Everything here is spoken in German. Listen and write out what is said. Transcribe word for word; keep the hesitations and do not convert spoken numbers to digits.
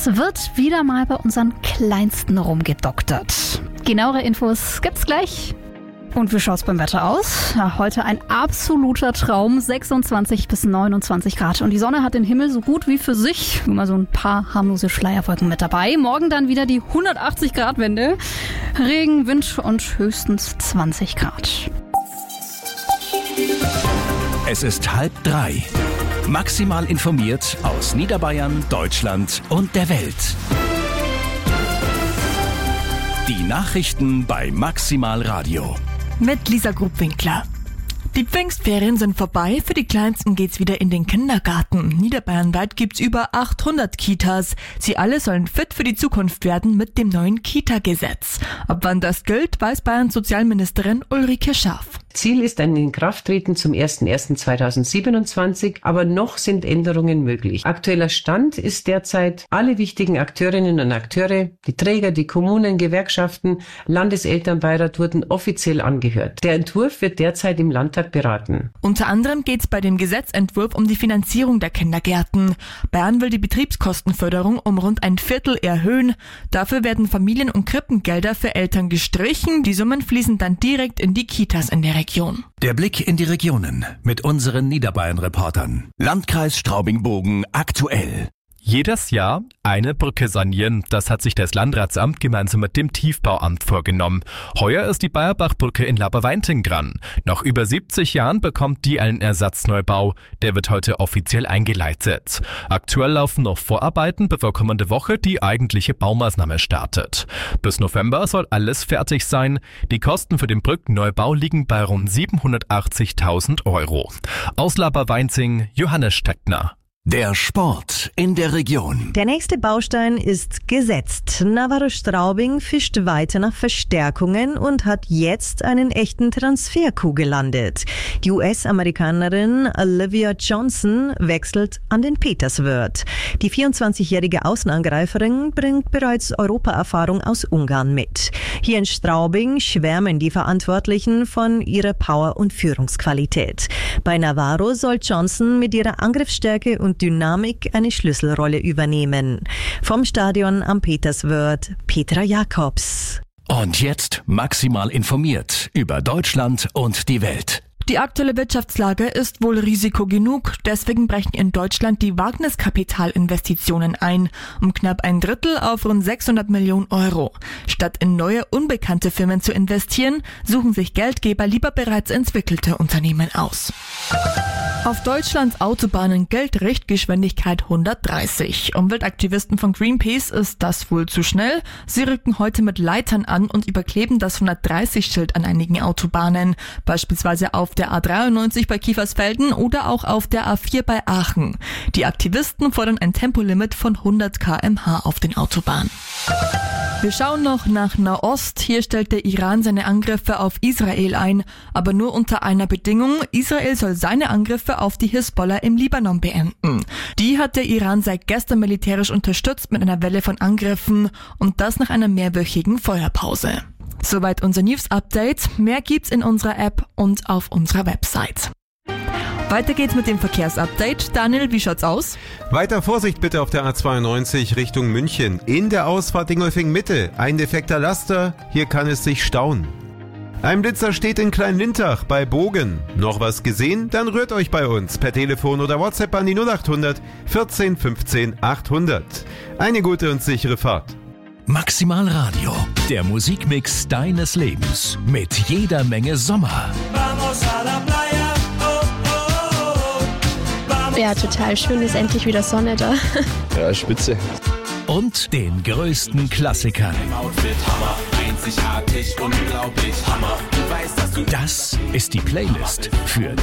Es wird wieder mal bei unseren Kleinsten rumgedoktert. Genauere Infos gibt's gleich. Und wie schaut's beim Wetter aus? Ja, heute ein absoluter Traum, sechsundzwanzig bis neunundzwanzig Grad. Und die Sonne hat den Himmel so gut wie für sich. Nur mal so ein paar harmlose Schleierwolken mit dabei. Morgen dann wieder die hundertachtzig Grad Wende. Regen, Wind und höchstens zwanzig Grad. Es ist halb drei. Maximal informiert aus Niederbayern, Deutschland und der Welt. Die Nachrichten bei Maximal Radio. Mit Lisa Grubwinkler. Die Pfingstferien sind vorbei, für die Kleinsten geht's wieder in den Kindergarten. Niederbayernweit gibt's über achthundert Kitas. Sie alle sollen fit für die Zukunft werden mit dem neuen Kita-Gesetz. Ab wann das gilt, weiß Bayerns Sozialministerin Ulrike Schaaf. Ziel ist ein Inkrafttreten zum ersten ersten zweitausendsiebenundzwanzig, aber noch sind Änderungen möglich. Aktueller Stand ist derzeit, alle wichtigen Akteurinnen und Akteure, die Träger, die Kommunen, Gewerkschaften, Landeselternbeirat wurden offiziell angehört. Der Entwurf wird derzeit im Landtag beraten. Unter anderem geht es bei dem Gesetzentwurf um die Finanzierung der Kindergärten. Bayern will die Betriebskostenförderung um rund ein Viertel erhöhen. Dafür werden Familien- und Krippengelder für Eltern gestrichen. Die Summen fließen dann direkt in die Kitas in der Region. Der Blick in die Regionen mit unseren Niederbayern-Reportern. Landkreis Straubing-Bogen aktuell. Jedes Jahr eine Brücke sanieren, das hat sich das Landratsamt gemeinsam mit dem Tiefbauamt vorgenommen. Heuer ist die Bayerbach-Brücke in Laberweinting dran. Nach über siebzig Jahren bekommt die einen Ersatzneubau. Der wird heute offiziell eingeleitet. Aktuell laufen noch Vorarbeiten, bevor kommende Woche die eigentliche Baumaßnahme startet. Bis November soll alles fertig sein. Die Kosten für den Brückenneubau liegen bei rund siebenhundertachtzigtausend Euro. Aus Laberweinting, Johannes Steckner. Der Sport in der Region. Der nächste Baustein ist gesetzt. Navarro Straubing fischt weiter nach Verstärkungen und hat jetzt einen echten Transfer-Coup gelandet. Die U S-Amerikanerin Olivia Johnson wechselt an den Peterswörth. Die vierundzwanzigjährige Außenangreiferin bringt bereits Europaerfahrung aus Ungarn mit. Hier in Straubing schwärmen die Verantwortlichen von ihrer Power- und Führungsqualität. Bei Navarro soll Johnson mit ihrer Angriffsstärke und Dynamik eine Schlüsselrolle übernehmen. Vom Stadion am Peterswörth, Petra Jakobs. Und jetzt maximal informiert über Deutschland und die Welt. Die aktuelle Wirtschaftslage ist wohl Risiko genug, deswegen brechen in Deutschland die Wagniskapitalinvestitionen ein, um knapp ein Drittel auf rund sechshundert Millionen Euro. Statt in neue, unbekannte Firmen zu investieren, suchen sich Geldgeber lieber bereits entwickelte Unternehmen aus. Auf Deutschlands Autobahnen gilt Richtgeschwindigkeit hundertdreißig. Umweltaktivisten von Greenpeace ist das wohl zu schnell. Sie rücken heute mit Leitern an und überkleben das hundertdreißig-Schild an einigen Autobahnen, beispielsweise auf der A dreiundneunzig bei Kiefersfelden oder auch auf der A vier bei Aachen. Die Aktivisten fordern ein Tempolimit von hundert Kilometer pro Stunde auf den Autobahnen. Wir schauen noch nach Nahost. Hier stellt der Iran seine Angriffe auf Israel ein, aber nur unter einer Bedingung: Israel soll seine Angriffe auf die Hisbollah im Libanon beenden. Die hat der Iran seit gestern militärisch unterstützt mit einer Welle von Angriffen und das nach einer mehrwöchigen Feuerpause. Soweit unser News-Update. Mehr gibt's in unserer App und auf unserer Website. Weiter geht's mit dem Verkehrsupdate. Daniel, wie schaut's aus? Weiter Vorsicht bitte auf der A zweiundneunzig Richtung München. In der Ausfahrt Dingolfing Mitte. Ein defekter Laster. Hier kann es sich stauen. Ein Blitzer steht in Kleinlintach bei Bogen. Noch was gesehen? Dann rührt euch bei uns per Telefon oder WhatsApp an die null achthundert vierzehn fünfzehn achthundert. Eine gute und sichere Fahrt. Maximal Radio, der Musikmix deines Lebens mit jeder Menge Sommer. Ja, total schön, ist endlich wieder Sonne da. Ja, spitze. Und den größten Klassikern. Das ist die Playlist für